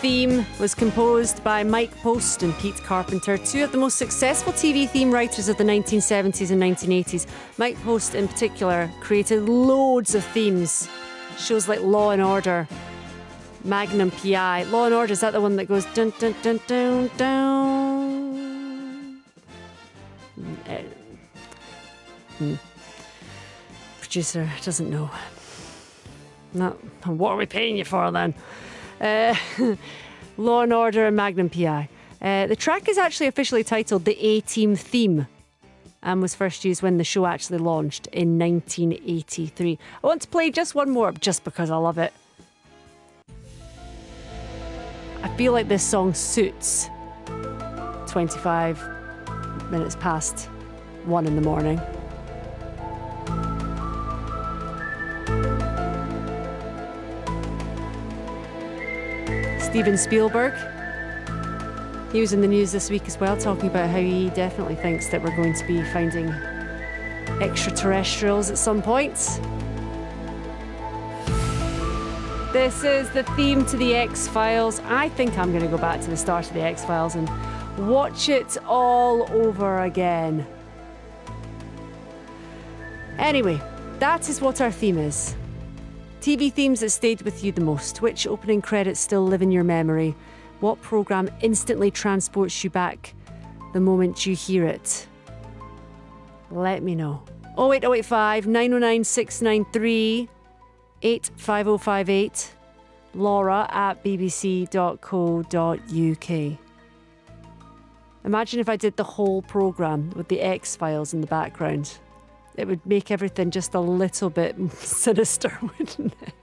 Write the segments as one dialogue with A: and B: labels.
A: theme was composed by Mike Post and Pete Carpenter, two of the most successful TV theme writers of the 1970s and 1980s. Mike Post, in particular, created loads of themes. Shows like Law and Order, Magnum PI. Law and Order, is that the one that goes dun dun dun dun dun? Producer doesn't know. No, what are we paying you for then? Law and Order and Magnum PI. The track is actually officially titled the A-Team Theme and was first used when the show actually launched in 1983. I want to play just one more, just because I love it. I feel like this song suits 25 minutes past 1 in the morning. Steven Spielberg. He was in the news this week as well, talking about how he definitely thinks that we're going to be finding extraterrestrials at some point. This is the theme to the X-Files. I think I'm going to go back to the start of the X-Files and watch it all over again. Anyway, that is what our theme is. TV themes that stayed with you the most. Which opening credits still live in your memory? What programme instantly transports you back the moment you hear it? Let me know. 08085 909 693 85058 laura@bbc.co.uk. Imagine if I did the whole programme with the X-Files in the background. It would make everything just a little bit sinister, wouldn't it?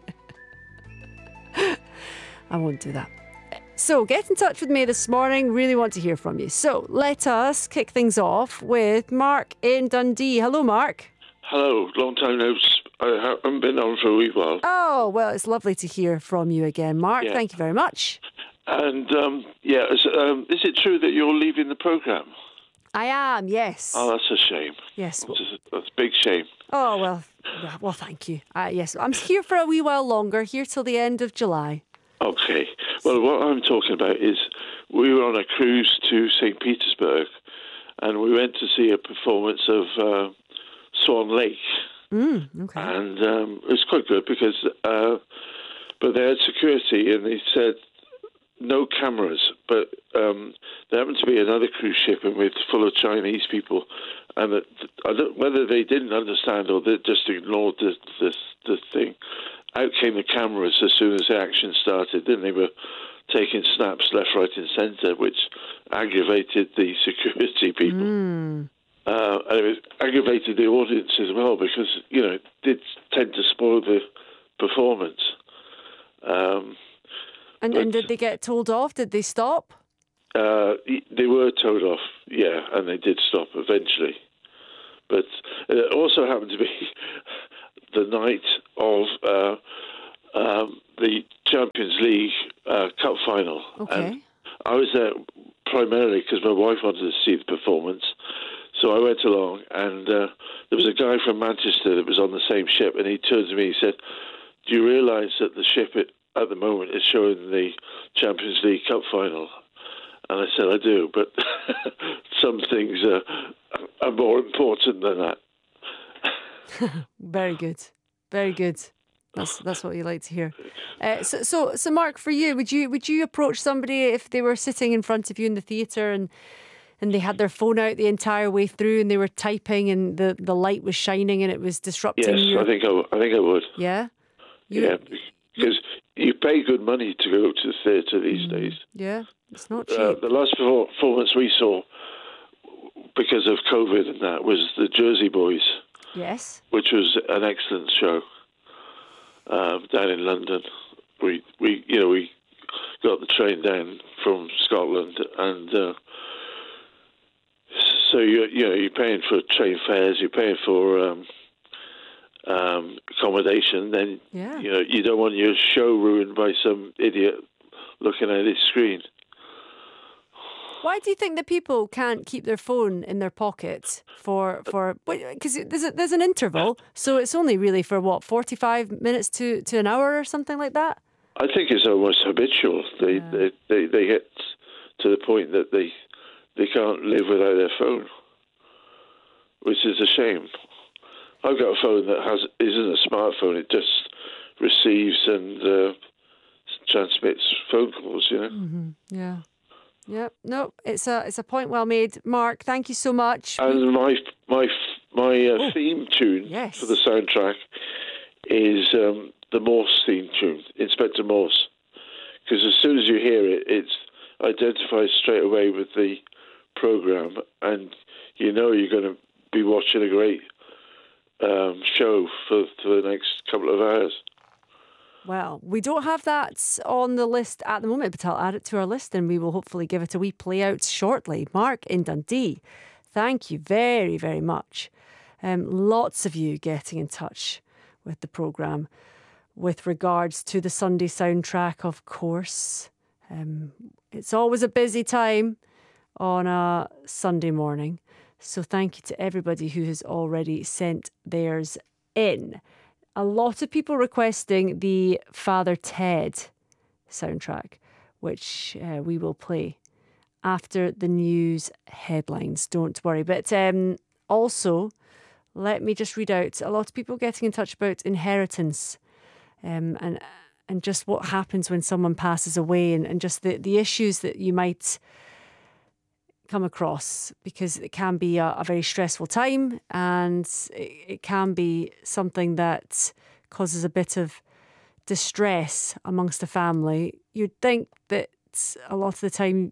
A: I won't do that. So get in touch with me this morning. Really want to hear from you. So let us kick things off with Mark in Dundee. Hello, Mark.
B: Hello. Long time no. I haven't been on for a wee while.
A: Oh, well, it's lovely to hear from you again, Mark. Yeah. Thank you very much.
B: And, is it true that you're leaving the programme?
A: I am, yes.
B: Oh, that's a shame.
A: Yes.
B: That's a big shame.
A: Oh, well, thank you. Yes, I'm here for a wee while longer, here till the end of July.
B: Okay. Well, what I'm talking about is we were on a cruise to St. Petersburg and we went to see a performance of Swan Lake.
A: Okay.
B: And it was quite good because, but they had security and they said, no cameras, but there happened to be another cruise ship full of Chinese people, and I don't whether they didn't understand or they just ignored the thing. Out came the cameras as soon as the action started. Then they were taking snaps left, right, and centre, which aggravated the security people. And it aggravated the audience as well because it did tend to spoil the performance.
A: And did they get told off? Did they stop?
B: They were told off, yeah, and they did stop eventually. But it also happened to be the night of the Champions League Cup final.
A: Okay.
B: And I was there primarily because my wife wanted to see the performance. So I went along, and there was a guy from Manchester that was on the same ship, and he turned to me and he said, do you realise that the ship at the moment is showing the Champions League Cup final? And I said, I do, but some things are more important than that.
A: Very good. Very good. That's what you like to hear. So Mark, for you, would you approach somebody if they were sitting in front of you in the theatre and they had their phone out the entire way through and they were typing and the light was shining and it was disrupting?
B: Yes, I think I would.
A: Yeah.
B: Because you pay good money to go to the theatre these days.
A: Yeah, it's not cheap.
B: The last performance we saw, because of COVID and that, was the Jersey Boys.
A: Yes.
B: Which was an excellent show down in London. We got the train down from Scotland, and so you're paying for train fares, you're paying for accommodation. Then you don't want your show ruined by some idiot looking at his screen.
A: Why do you think that people can't keep their phone in their pocket for because there's an interval, so it's only really for 45 minutes to an hour or something like that?
B: I think it's almost habitual. They get to the point that they can't live without their phone, which is a shame. I've got a phone that isn't a smartphone. It just receives and transmits phone calls.
A: Mm-hmm. Yeah. Yep. No, it's a point well made, Mark. Thank you so much.
B: And my theme tune for the soundtrack is the Morse theme tune, Inspector Morse, because as soon as you hear it, it's identifies straight away with the program, and you know you're going to be watching a great show for the next couple of hours.
A: Well, we don't have that on the list at the moment, but I'll add it to our list and we will hopefully give it a wee play out shortly. Mark in Dundee, thank you very, very much. Lots of you getting in touch with the programme with regards to the Sunday soundtrack, of course. It's always a busy time on a Sunday morning. So thank you to everybody who has already sent theirs in. A lot of people requesting the Father Ted soundtrack, which we will play after the news headlines. Don't worry. But also, let me just read out a lot of people getting in touch about inheritance and just what happens when someone passes away and just the issues that you might come across, because it can be a very stressful time and it can be something that causes a bit of distress amongst the family. You'd think that a lot of the time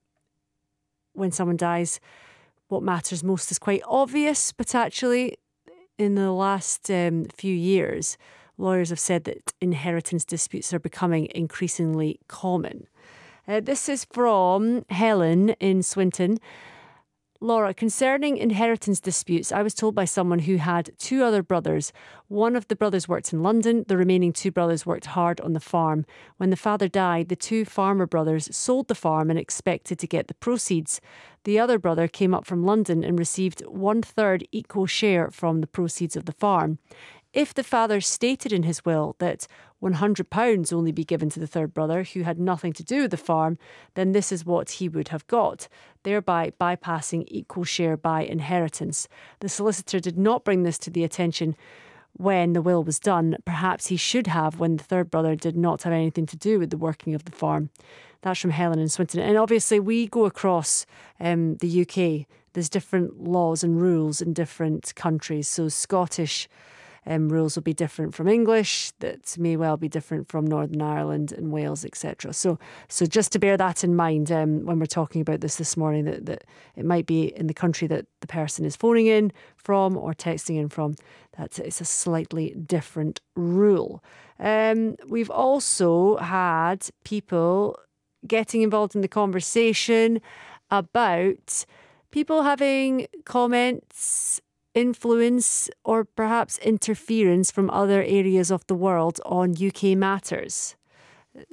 A: when someone dies, what matters most is quite obvious, but actually in the last few years, lawyers have said that inheritance disputes are becoming increasingly common. This is from Helen in Swinton. Laura, concerning inheritance disputes, I was told by someone who had two other brothers. One of the brothers worked in London. The remaining two brothers worked hard on the farm. When the father died, the two farmer brothers sold the farm and expected to get the proceeds. The other brother came up from London and received 1/3 equal share from the proceeds of the farm. If the father stated in his will that £100 only be given to the third brother, who had nothing to do with the farm, then this is what he would have got, thereby bypassing equal share by inheritance. The solicitor did not bring this to the attention when the will was done. Perhaps he should have when the third brother did not have anything to do with the working of the farm. That's from Helen in Swinton. And obviously we go across the UK. There's different laws and rules in different countries. So Scottish rules will be different from English, that may well be different from Northern Ireland and Wales, etc. So just to bear that in mind when we're talking about this morning, that it might be in the country that the person is phoning in from or texting in from, that it's a slightly different rule. We've also had people getting involved in the conversation about people having comments, influence or perhaps interference from other areas of the world on UK matters.